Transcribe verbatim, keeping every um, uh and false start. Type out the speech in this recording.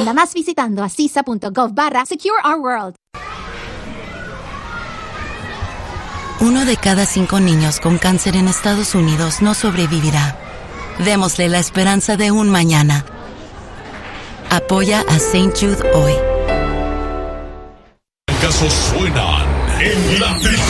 Descúbrela más visitando acisa.gov barra Secure Our World. Uno de cada cinco niños con cáncer en Estados Unidos no sobrevivirá. Démosle la esperanza de un mañana. Apoya a Saint Jude hoy. Casos suenan en la